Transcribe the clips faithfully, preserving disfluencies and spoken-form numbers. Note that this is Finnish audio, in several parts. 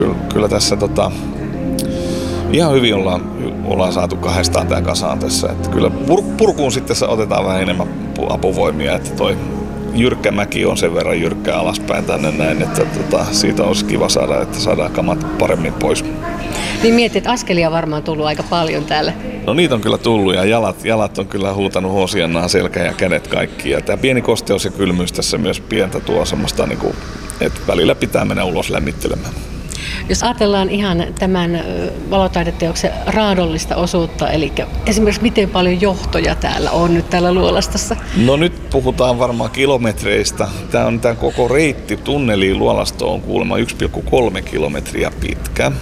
Kyllä, kyllä tässä tota, ihan hyvin ollaan, ollaan saatu kahdestaan tämä kasaan tässä. Että kyllä pur, purkuun sitten otetaan vähän enemmän apuvoimia, että toi jyrkkä mäki on sen verran jyrkkää alaspäin tänne näin, että tota, siitä olisi kiva saada, että saadaan kamat paremmin pois. Niin mietit, että askelia varmaan tullut aika paljon täällä. No niitä on kyllä tullut ja jalat, jalat on kyllä huutanut hosiannaan, selkä ja kädet kaikki. Ja tämä pieni kosteus ja kylmyys tässä myös pientä tuo semmoista, niin kuin, että välillä pitää mennä ulos lämmittelemään. Jos ajatellaan ihan tämän valotaideteoksen raadollista osuutta, eli esimerkiksi miten paljon johtoja täällä on nyt täällä Luolastossa? No nyt puhutaan varmaan kilometreistä. Tämä on tämä koko reitti tunneliin Luolastoon on kuulemma yksi pilkku kolme kilometriä pitkä.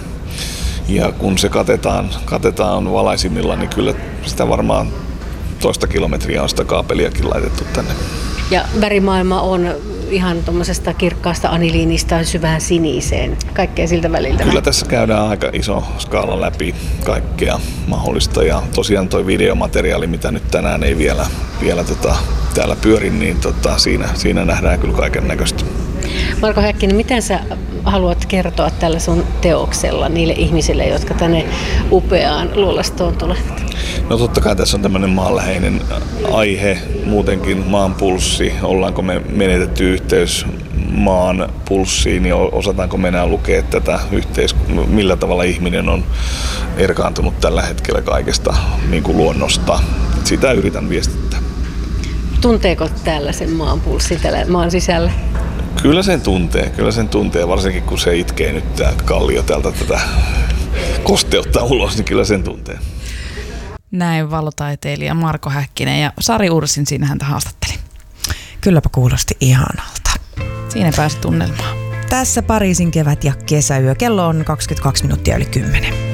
Ja kun se katetaan, katetaan valaisimilla, niin kyllä sitä varmaan toista kilometriä on sitä kaapeliakin laitettu tänne. Ja värimaailma on ihan tuommoisesta kirkkaasta aniliinista syvään siniseen, kaikkea siltä väliltä. Kyllä tässä käydään aika iso skaala läpi kaikkea mahdollista. Ja tosiaan tuo videomateriaali, mitä nyt tänään ei vielä, vielä tota, täällä pyöri, niin tota, siinä, siinä nähdään kyllä kaiken näköistä. Marko Häkkinen, miten sä haluat kertoa tällä sun teoksella niille ihmisille, jotka tänne upeaan Luolastoon tulevat? No totta kai tässä on tämmöinen maanläheinen aihe, muutenkin maan pulssi. Ollaanko me menetetty yhteys maan pulssiin ja osataanko me enää lukea tätä yhteiskuntaa, millä tavalla ihminen on erkaantunut tällä hetkellä kaikesta niin kuin luonnosta. Sitä yritän viestittää. Tunteeko täällä sen maan pulssi täällä maan sisällä? Kyllä sen tuntee, kyllä sen tuntee, varsinkin kun se itkee nyt tää kallio täältä tätä kosteutta ulos, niin kyllä sen tuntee. Näin valotaiteilija Marko Häkkinen ja Sari Ursin siinä häntä haastatteli. Kylläpä kuulosti ihanalta. Siinä pääsi tunnelmaan. Tässä Pariisin kevät- ja kesäyö. Kello on kaksikymmentäkaksi minuuttia yli kymmenen.